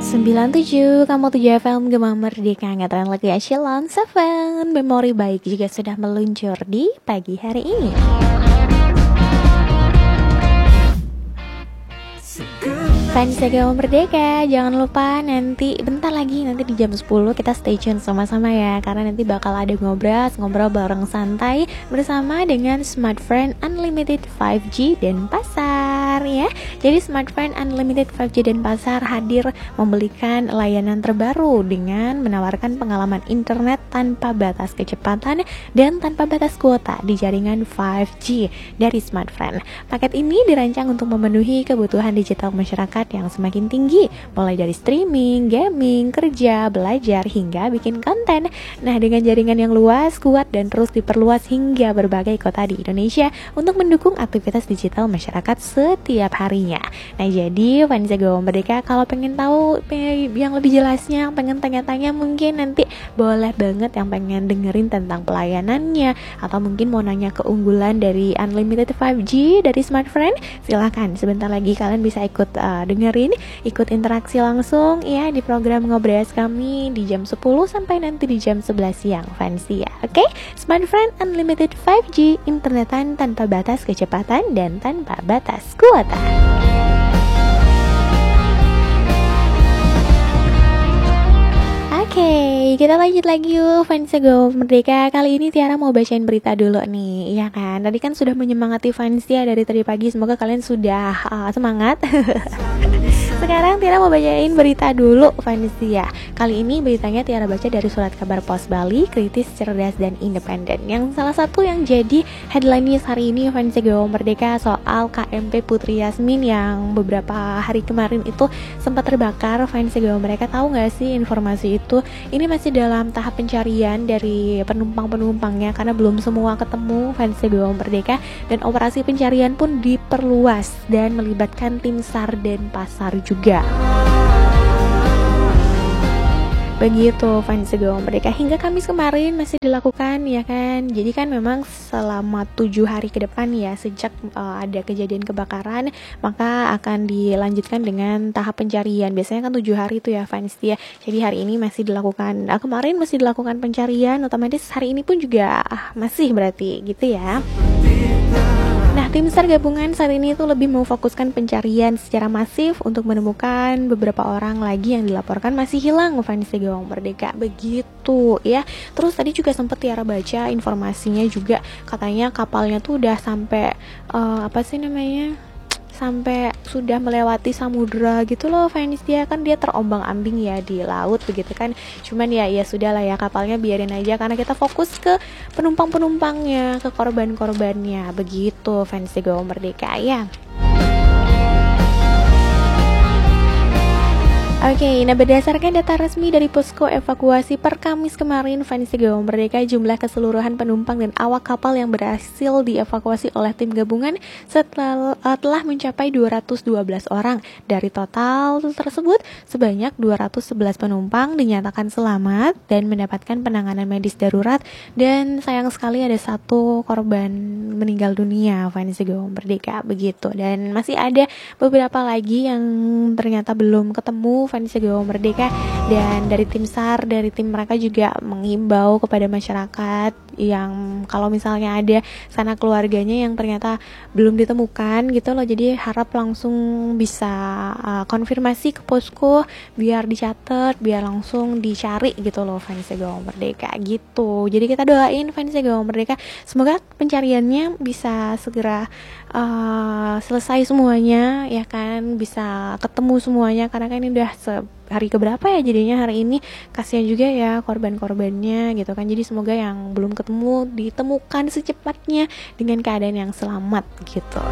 97, kamu 7 FM Gema Merdeka. Ngatakan lagi Echelon 7. Memori baik juga sudah meluncur di pagi hari ini. Fans Gema Merdeka, jangan lupa nanti bentar lagi, nanti di jam 10 kita stay tune sama-sama ya. Karena nanti bakal ada ngobrol bareng santai bersama dengan Smartfren Unlimited 5G dan Pasar ya. Jadi Smartfren Unlimited 5G dan Pasar hadir memberikan layanan terbaru dengan menawarkan pengalaman internet tanpa batas kecepatan dan tanpa batas kuota di jaringan 5G dari Smartfren. Paket ini dirancang untuk memenuhi kebutuhan digital masyarakat yang semakin tinggi, mulai dari streaming, gaming, kerja, belajar, hingga bikin konten. Nah, dengan jaringan yang luas, kuat, dan terus diperluas hingga berbagai kota di Indonesia untuk mendukung aktivitas digital masyarakat setiap harinya. Nah, jadi fans Gema Merdeka kalau pengen tahu yang lebih jelasnya, pengen tanya-tanya, mungkin nanti boleh banget yang pengen dengerin tentang pelayanannya, atau mungkin mau nanya keunggulan dari Unlimited 5G dari Smartfren, silahkan sebentar lagi kalian bisa ikut dengerin, ikut interaksi langsung ya di program Ngobras kami di jam 10 sampai nanti di jam 11 siang fancy ya. Oke? Smartfren Unlimited 5G, internetan tanpa batas kecepatan dan tanpa batas kuota. Oke, kita lanjut lagi yuk fans Gema Merdeka. Kali ini Tiara mau bacain berita dulu nih, ya kan? Tadi kan sudah menyemangati fans ya dari tadi pagi. Semoga kalian sudah semangat. Sekarang Tiara mau bacain berita dulu fans ya. Kali ini beritanya Tiara baca dari Surat Kabar Pos Bali, kritis, cerdas, dan independen. Yang salah satu yang jadi headline news hari ini fans Gema Merdeka soal KMP Putri Yasmin yang beberapa hari kemarin itu sempat terbakar. Fans Gema Merdeka tahu nggak sih informasi itu? Ini masih dalam tahap pencarian dari penumpang-penumpangnya karena belum semua ketemu fans Gema Merdeka, dan operasi pencarian pun diperluas dan melibatkan tim SAR dan Pasar juga. Begitu fans Gema Merdeka, hingga Kamis kemarin masih dilakukan ya kan. Jadi kan memang selama 7 hari ke depan ya sejak ada kejadian kebakaran, maka akan dilanjutkan dengan tahap pencarian. Biasanya kan 7 hari itu ya fans ya. Jadi hari ini masih dilakukan, kemarin masih dilakukan pencarian, otomatis hari ini pun juga masih berarti gitu ya. Nah, tim SAR gabungan saat ini tuh lebih memfokuskan pencarian secara masif untuk menemukan beberapa orang lagi yang dilaporkan masih hilang fans Gema Merdeka. Begitu ya. Terus tadi juga sempat Tiara baca informasinya juga, katanya kapalnya tuh udah sampai sampai sudah melewati samudra gitu loh fans dia, kan dia terombang-ambing ya di laut begitu kan. Cuman ya sudah lah ya, kapalnya biarin aja karena kita fokus ke penumpang-penumpangnya, ke korban-korbannya. Begitu fans Gema Merdeka ya. Oke, nah berdasarkan data resmi dari Posko Evakuasi per Kamis kemarin, fans Gema Merdeka, jumlah keseluruhan penumpang dan awak kapal yang berhasil dievakuasi oleh tim gabungan telah mencapai 212 orang. Dari total tersebut, sebanyak 211 penumpang dinyatakan selamat dan mendapatkan penanganan medis darurat, dan sayang sekali ada 1 korban meninggal dunia fans Gema Merdeka begitu. Dan masih ada beberapa lagi yang ternyata belum ketemu fans Gema Merdeka, dan dari tim SAR, dari tim mereka juga mengimbau kepada masyarakat yang kalau misalnya ada sanak keluarganya yang ternyata belum ditemukan gitu loh, jadi harap langsung bisa konfirmasi ke posko biar dicatat, biar langsung dicari gitu loh fans Gema Merdeka gitu. Jadi kita doain fans Gema Merdeka semoga pencariannya bisa segera selesai semuanya ya kan, bisa ketemu semuanya, karena kan ini udah hari keberapa ya jadinya hari ini, kasihan juga ya korban-korbannya gitu kan. Jadi semoga yang belum ketemu ditemukan secepatnya dengan keadaan yang selamat gitu.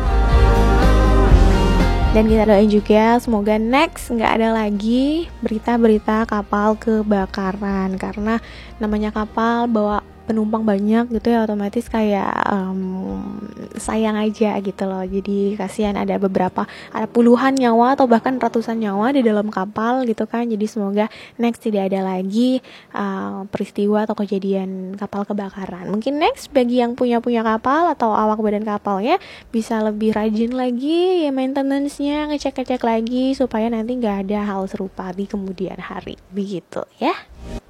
Dan kita doain juga semoga next nggak ada lagi berita-berita kapal kebakaran, karena namanya kapal bawa penumpang banyak gitu ya, otomatis kayak sayang aja gitu loh. Jadi kasihan ada puluhan nyawa atau bahkan ratusan nyawa di dalam kapal gitu kan. Jadi semoga next tidak ada lagi peristiwa atau kejadian kapal kebakaran. Mungkin next bagi yang punya kapal atau awak badan kapalnya bisa lebih rajin lagi ya maintenance-nya, ngecek lagi supaya nanti nggak ada hal serupa di kemudian hari begitu ya.